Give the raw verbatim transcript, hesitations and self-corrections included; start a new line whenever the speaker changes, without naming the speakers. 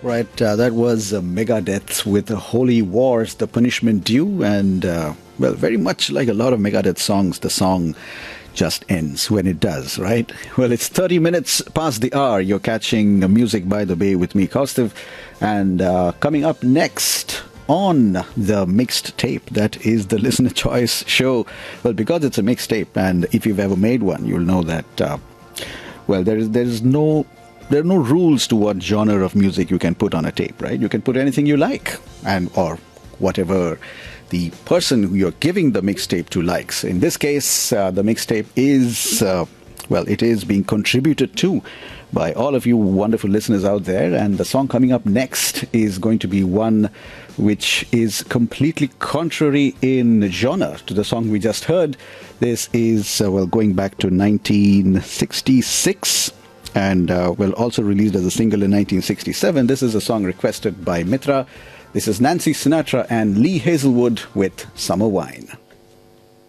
Right, uh, that was uh, Megadeth with uh, Holy Wars, The Punishment Due, and, uh, well, very much like a lot of Megadeth songs, the song just ends when it does, right? Well, it's thirty minutes past the hour. You're catching uh, Music by the Bay with me, Kaustav, and uh, coming up next on the mixed tape, that is the Listener Choice Show. Well, because it's a mixtape, and if you've ever made one, you'll know that, uh, well, there is there is no... There are no rules to what genre of music you can put on a tape, right? You can put anything you like, and or whatever the person who you're giving the mixtape to likes. In this case, uh, the mixtape is, uh, well, it is being contributed to by all of you wonderful listeners out there. And the song coming up next is going to be one which is completely contrary in genre to the song we just heard. This is, uh, well, going back to nineteen sixty-six. And uh, well, also released as a single in nineteen sixty-seven. This is a song requested by Mitra. This is Nancy Sinatra and Lee Hazelwood with Summer Wine.